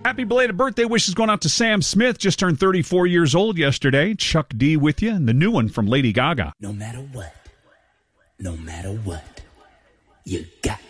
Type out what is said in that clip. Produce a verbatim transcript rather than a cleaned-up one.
Happy belated birthday wishes going out to Sam Smith. Just turned thirty-four years old yesterday. Chuck D with you, and the new one from Lady Gaga. No matter what, no matter what, you got